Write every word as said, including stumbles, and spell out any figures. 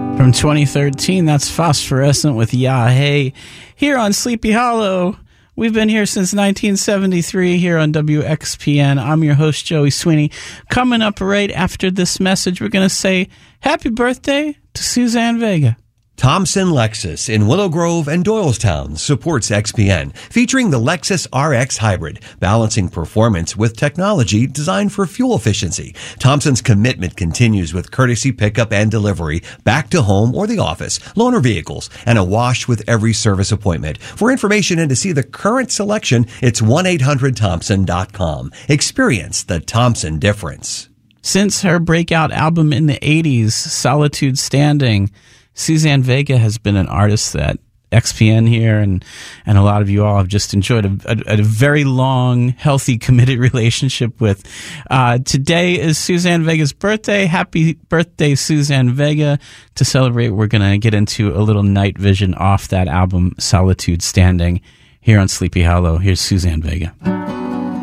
From twenty thirteen, that's Phosphorescent with Ya Hey. Here on Sleepy Hollow, we've been here since nineteen seventy-three here on W X P N. I'm your host, Joey Sweeney. Coming up right after this message, we're going to say happy birthday to Suzanne Vega. Thompson Lexus in Willow Grove and Doylestown supports X P N, featuring the Lexus R X Hybrid, balancing performance with technology designed for fuel efficiency. Thompson's commitment continues with courtesy pickup and delivery, back to home or the office, loaner vehicles, and a wash with every service appointment. For information and to see the current selection, it's one eight hundred thompson dot com. Experience the Thompson difference. Since her breakout album in the eighties, Solitude Standing, Suzanne Vega has been an artist that X P N here and, and a lot of you all have just enjoyed a, a, a very long, healthy, committed relationship with. Uh, today is Suzanne Vega's birthday. Happy birthday, Suzanne Vega. To celebrate, we're going to get into a little night vision off that album, Solitude Standing, here on Sleepy Hollow. Here's Suzanne Vega.